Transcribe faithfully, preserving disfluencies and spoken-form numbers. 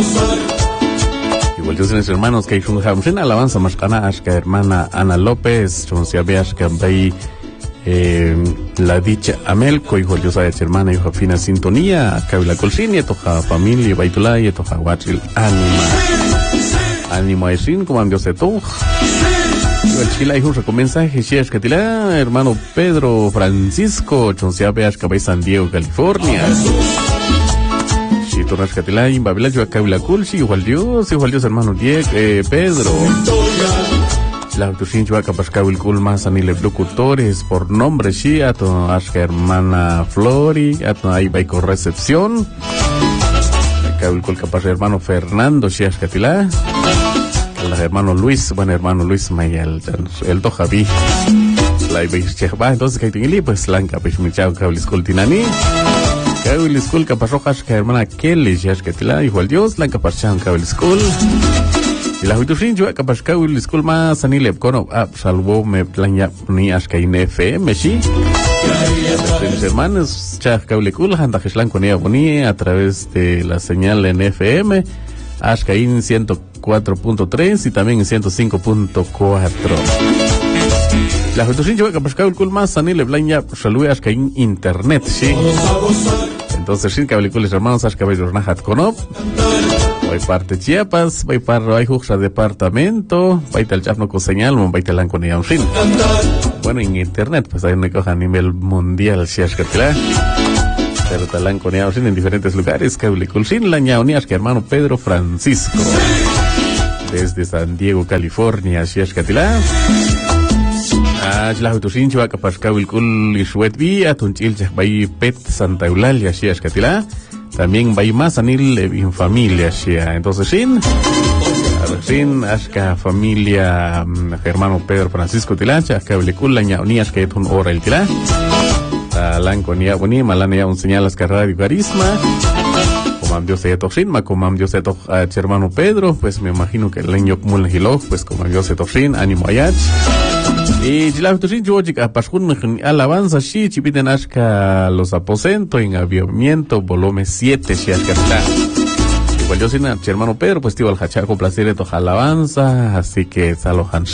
Igual yo mis hermanos que hay un hamshin alabanza más cana ashka hermana Ana López, chonsia ashka bay eh, la dicha Amelco, igual yo soy hermana y fina sintonía, cabila colcini, toja familia, baitulay, toja guachil, ánima, ánimo a sin como Dios se toj. El chila hijo recomienza Jesús Catila, hermano Pedro Francisco, chonsia ashka bay San Diego, California. Si tú ras Catila, en Babila, yo acá la culsi, igual Dios, igual Dios hermano Diego, eh, Pedro. La autosin yo acá pascao el cul más anile locutores por nombre, sí, a tu ashka hermana Flori, a tu ahí va con recepción. Acá el cul capaz hermano Fernando, sí, ashka Catila. El hermano Luis, bueno hermano Luis Mayel, el do Javi, la iba chehba, entonces que tengo pues lanca pues mi chao cabel school tinani, cabel school capaz rojas que hermana Kelly, ya es que tila igual Dios lanca paschan cabel school, y la juventud sin yo capaz cabel school más anile cono ah salvo me planya ni ashka in F M sí, mis hermanos chah cabel school anda que slan con ella bonía a través de la señal en F M. Ashka in ciento cuatro punto tres y también en ciento cinco punto cuatro. La juventud yo que pescado el cool más Anil Leblanc ya saludé Ashka in internet, sí. Entonces sin cabelicul hermanos Ashka bay jornahat conop. Voy parte Chiapas, voy para hay juxa departamento, voy tal chafno con señal, voy tal lan con ella un fin. Bueno en internet pues hay una cosa a nivel mundial si Ashka tila. Pero talán con ellos en diferentes lugares, Cablicul sin la ñaunias que hermano Pedro Francisco desde San Diego, California, así es Catilá. Ah, la autosin chua capaz Cablicul y Suetvi, a Tunchil bay Pet Santa Eulalia, así es Catilá. También bay más anil en familia, así. Entonces sin, sin Ashka familia hermano Pedro Francisco Tilacha, Cablicul la ñaunias que es un hora el Tilá. Lan con ya boni malan ya un señal las carreras de carisma como am Dios se toxin ma como am Dios se tox a hermano Pedro pues me imagino que el leño como el hilo pues como Dios se toxin ánimo ayach y la toxin yo chica pasjun alabanza sí chipiten ashka los aposentos en avivamiento volumen siete si ashka está igual yo sin hermano Pedro pues tío el hachar con placer de alabanza así que salohan